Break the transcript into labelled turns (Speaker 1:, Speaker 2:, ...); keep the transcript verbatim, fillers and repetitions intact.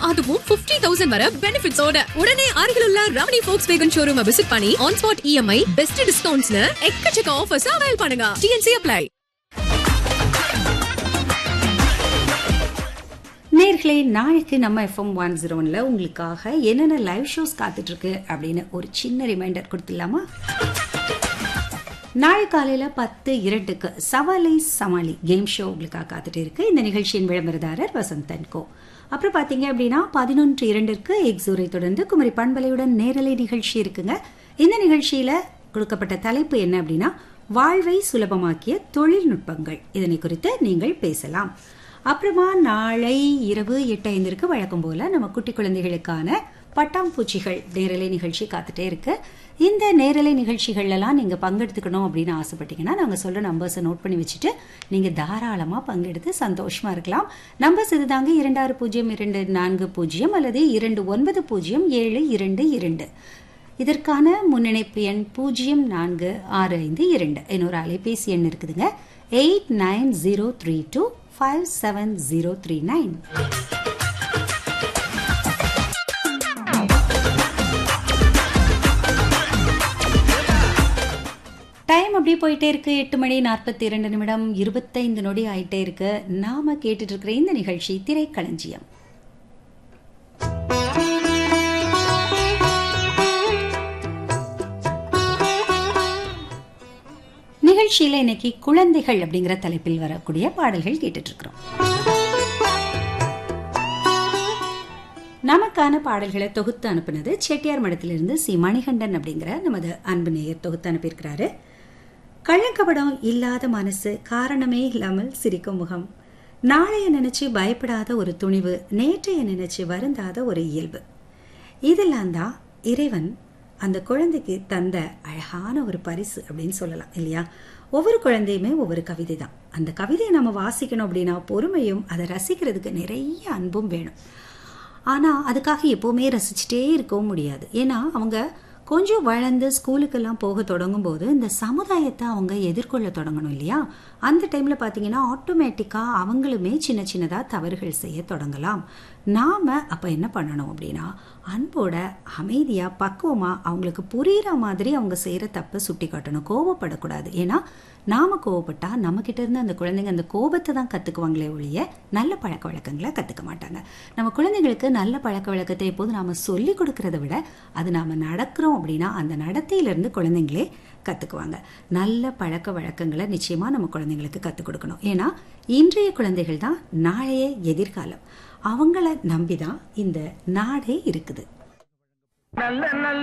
Speaker 1: அதுவும் fifty thousand வரை benefits ஓட. உடனே அருகில் உள்ள ரமணி Volkswagen ஷோரூம் விசிட் பண்ணி ஆன் ஸ்பாட் இஎம்ஐ பெஸ்ட் டிஸ்கவுண்ட்ஸ்ல எக்கச்சக்க ஆஃபர்ஸ் அவைல் பண்ணுங்க. DNC apply.
Speaker 2: நேர்களே, நாளைக்கு நம்ம எஃப்எம் ஒன் ஜீரோ ஒன்ல உங்களுக்காக என்னென்ன லைவ் ஷோஸ் காத்துட்டு இருக்கு அப்படின்னு ஒரு சின்ன ரிமைண்டர் கொடுத்துடலாமா? நாளை காலையில பத்து இரண்டுக்கு சவாலை சமாளி கேம் ஷோ உங்களுக்காக காத்துட்டு இருக்கு. இந்த நிகழ்ச்சியின் விளம்பரதாரர் வசந்தன் கோ. அப்புறம் பாத்தீங்க அப்படின்னா பதினொன்று இரண்டிற்கு எக்ஸூரை தொடர்ந்து குமரி பண்பலையுடன் நேரலை நிகழ்ச்சி இருக்குங்க. இந்த நிகழ்ச்சியில கொடுக்கப்பட்ட தலைப்பு என்ன அப்படின்னா வாழ்வை சுலபமாக்கிய தொழில்நுட்பங்கள். இதனை குறித்து நீங்கள் பேசலாம். அப்புறமா நாளை இரவு எட்டு ஐந்திற்கு வழக்கம் போல நம்ம குட்டி குழந்தைகளுக்கான பட்டாம்பூச்சிகள் நேரலை நிகழ்ச்சி காத்துட்டே இருக்கு. இந்த நேரலை நிகழ்ச்சிகள்லாம் நீங்க பங்கெடுத்துக்கணும் அப்படின்னு ஆசைப்பட்டீங்கன்னா நாங்க சொல்ற நம்பர்ஸை நோட் பண்ணி வச்சுட்டு நீங்க தாராளமா பங்கெடுத்து சந்தோஷமா இருக்கலாம். நம்பர்ஸ் இதுதாங்க: இரண்டு ஆறு பூஜ்ஜியம் இரண்டு நான்கு பூஜ்ஜியம் அல்லது இரண்டு ஒன்பது பூஜ்ஜியம் ஏழு இரண்டு இரண்டு. இதற்கான முன்னிணைப்பு எண் பூஜ்ஜியம் நான்கு ஆறு ஐந்து இரண்டு. இன்னொரு அலைபேசி எண் இருக்குதுங்க, eight nine zero three two five seven zero three nine. Time அப்படியே போயிட்டே இருக்கு. எட்டு மணி நாற்பத்தி இரண்டு நிமிடம் இருபத்தைந்து நொடி ஆயிட்டே இருக்கு. நாம கேட்டுட்டு இருக்கிற இந்த நிகழ்ச்சி திரைக்களஞ்சியம். நிகழ்ச்சியில இன்னைக்கு குழந்தைகள் அப்படிங்கிற தலைப்பில் வரக்கூடிய பாடல்கள் கேட்டுட்டு இருக்கிறோம். நமக்கான பாடல்களை தொகுத்து அனுப்புனது செட்டியார் மடத்திலிருந்து சி மணிகண்டன் அப்படிங்கிற நமது அன்பு நேயர் தொகுத்து அனுப்பியிருக்கிறாரு. கள்ளக்கபடம் இல்லாத மனசு, காரணமே இல்லாமல் சிரிக்கும் முகம், நாளைய நினைச்சு பயப்படாத ஒரு துணிவு, நேற்றைய நினைச்சு வருந்தாத ஒரு இயல்பு, இதெல்லாம் தான் இறைவன் அந்த குழந்தைக்கு தந்த அழகான ஒரு பரிசு அப்படின்னு சொல்லலாம் இல்லையா? ஒவ்வொரு குழந்தையுமே ஒவ்வொரு கவிதை தான். அந்த கவிதையை நம்ம வாசிக்கணும் அப்படின்னா பொறுமையும் அதை ரசிக்கிறதுக்கு நிறைய அன்பும் வேணும். ஆனா அதுக்காக எப்பவுமே ரசிச்சுட்டே இருக்கவும் முடியாது. ஏன்னா அவங்க கொஞ்சம் வளர்ந்து ஸ்கூலுக்கெல்லாம் போக தொடங்கும் போது இந்த சமுதாயத்தை அவங்க எதிர்கொள்ள தொடங்கணும் இல்லையா? அந்த டைம்ல பாத்தீங்கன்னா ஆட்டோமேட்டிக்கா அவங்களுமே சின்ன சின்னதா தவறுகள் செய்ய தொடங்கலாம். நாம அப்ப என்ன பண்ணணும் அப்படின்னா அன்போட அமைதியா பக்குவமா அவங்களுக்கு புரியுற மாதிரி அவங்க செய்யற தப்பை சுட்டி காட்டணும். கோவப்படக்கூடாது. ஏன்னா நாம கோவப்பட்டா நம்ம கிட்ட இருந்து அந்த குழந்தைங்க அந்த கோபத்தை தான் கத்துக்குவாங்களே ஒழிய நல்ல பழக்க வழக்கங்களை கத்துக்க மாட்டாங்க. நம்ம குழந்தைங்களுக்கு நல்ல பழக்க வழக்கத்தை எப்போது நாம சொல்லி கொடுக்கறத விட அது நாம நடக்கிறோம் அப்படின்னா அந்த நடத்தையிலிருந்து குழந்தைங்களே கத்துக்குவாங்க. நல்ல பழக்க வழக்கங்களை நிச்சயமா நம்ம குழந்தைங்களுக்கு கத்துக் கொடுக்கணும். ஏன்னா இன்றைய குழந்தைகள் தான் நாளைய எதிர்காலம். அவங்கள நம்பிதான் இந்த நாடே இருக்குது.